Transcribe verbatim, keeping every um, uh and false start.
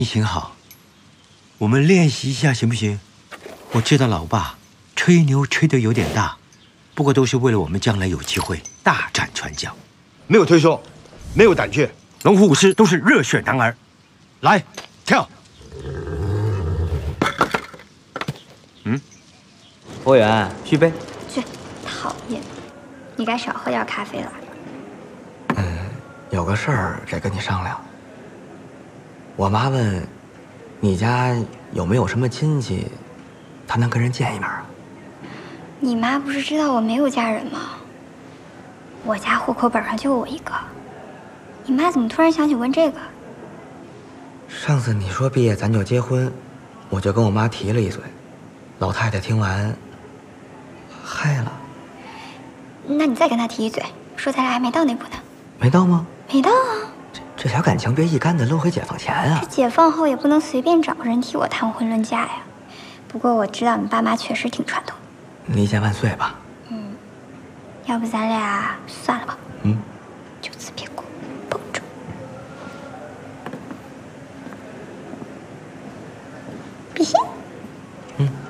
你挺好，我们练习一下行不行？我知道老爸吹牛吹得有点大，不过都是为了我们将来有机会大展拳脚。 没有推胸，没有胆怯， 龙虎舞狮都是热血男儿。来，跳！嗯， 服务员，续杯。 去，讨厌！你该少喝点咖啡了。 嗯，有个事儿得跟你商量。我妈问，你家有没有什么亲戚，她能跟人见一面啊？ 你妈不是知道我没有家人吗？我家户口本上就我一个。你妈怎么突然想起问这个？ 上次你说毕业咱就结婚，我就跟我妈提了一嘴，老太太听完，嗨了。 那你再跟她提一嘴，说咱俩还没到那步呢。 没到吗？ 没到啊。 这这条感情别一竿子抡回解放前啊！ 这解放后也不能随便找个人替我谈婚论嫁呀。不过我知道你爸妈确实挺传统。 立宪万岁吧。 嗯，要不咱俩算了吧。 嗯， 就此别过，绷着。比心。